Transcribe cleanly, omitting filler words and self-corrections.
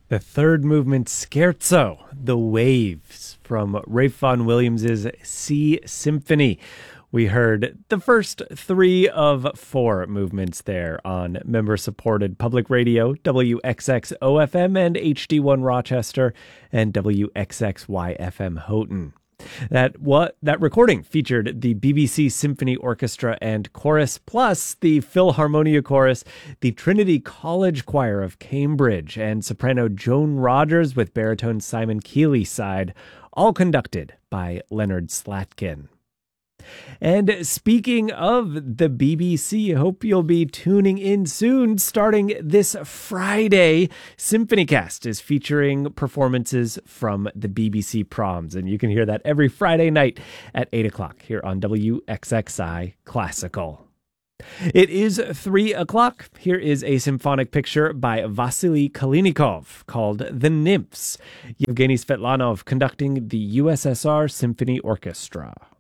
The third movement, Scherzo, The Waves, from Ralph Vaughan Williams's Sea Symphony. We heard the first three of four movements there on member-supported public radio, WXXO-FM and HD1 Rochester, and WXXY-FM Houghton. That recording featured the BBC Symphony Orchestra and Chorus, plus the Philharmonia Chorus, the Trinity College Choir of Cambridge, and soprano Joan Rogers with baritone Simon Keeley side, all conducted by Leonard Slatkin. And speaking of the BBC, hope you'll be tuning in soon. Starting this Friday, SymphonyCast is featuring performances from the BBC Proms, and you can hear that every Friday night at 8 o'clock here on WXXI Classical. It is 3 o'clock. Here is a symphonic picture by Vasily Kalinikov called The Nymphs. Yevgeny Svetlanov conducting the USSR Symphony Orchestra.